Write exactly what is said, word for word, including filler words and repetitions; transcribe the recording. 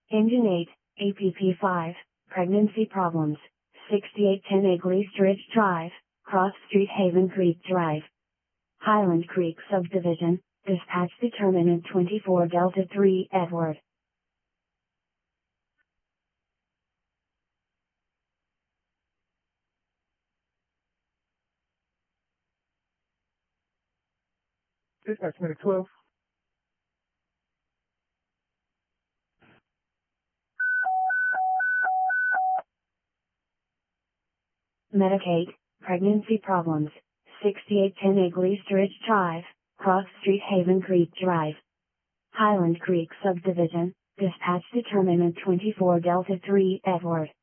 Engine eight, A P P five, Pregnancy Problems, sixty-eight ten Eglise Ridge Drive, Cross Street Haven Creek Drive. Highland Creek Subdivision, dispatch determinant twenty-four Delta three Edward. Dispatch minute twelve. Medicaid, Pregnancy Problems, sixty-eight ten Eglise Ridge Drive, Cross Street Haven Creek Drive. Highland Creek Subdivision, dispatch determinant twenty-four Delta three Edward.